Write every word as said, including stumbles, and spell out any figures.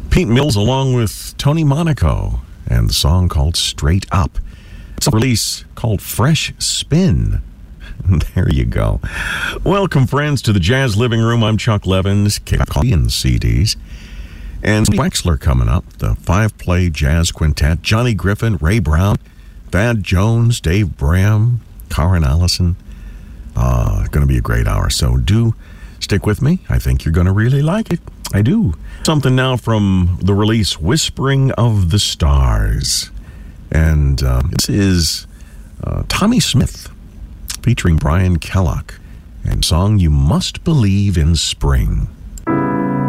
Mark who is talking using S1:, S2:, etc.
S1: Pete Mills along with Tony Monaco and the song called Straight Up. It's a release called Fresh Spin. There you go. Welcome, friends, to the Jazz Living Room. I'm Chuck Levins, Coffee and C Ds. And Wexler coming up, the five-play jazz quintet, Johnny Griffin, Ray Brown, Thad Jones, Dave Bram, Karen Allison. Uh, going to be a great hour, so do stick with me. I think you're going to really like it. I do. Something now from the release Whispering of the Stars. And uh, this is uh, Tommy Smith featuring Brian Kellogg and song You Must Believe in Spring.